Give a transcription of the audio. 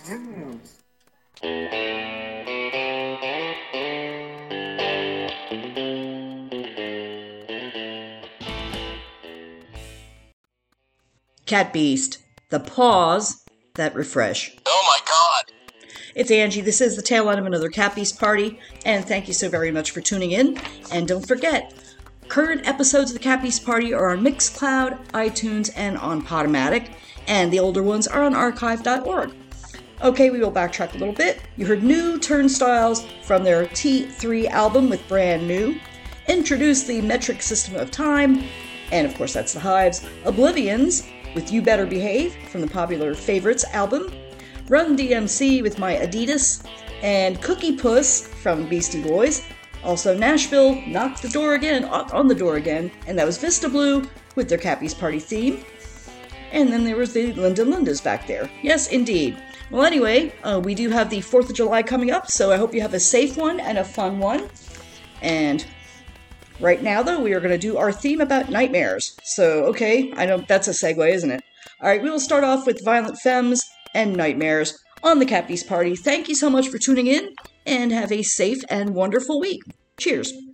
Cat Beast, the paws that refresh. Oh my god! It's Angie. This is the tail end of another Cat Beast party, and thank you so very much for tuning in. And don't forget, current episodes of the Cat Beast Party are on Mixcloud, iTunes, and on Podomatic, and the older ones are on archive.org. Okay, we will backtrack a little bit. You heard New Turnstiles from their T3 album with Brand New, introduced the Metric System of Time, and of course that's the Hives, Oblivions with You Better Behave from the Popular Favorites album, Run DMC with My Adidas, and Cookie Puss from Beastie Boys. Also Nashville, Knock the Door Again, on the Door Again, and that was Vista Blue with their Cat Beast Party theme. And then there was the Linda Lindas back there. Yes, indeed. Well, anyway, we do have the 4th of July coming up, so I hope you have a safe one and a fun one. And right now, though, we are going to do our theme about nightmares. So, okay, I know that's a segue, isn't it? All right, we will start off with Violent Femmes and Nightmares on the Cat Beast Party. Thank you so much for tuning in, and have a safe and wonderful week. Cheers.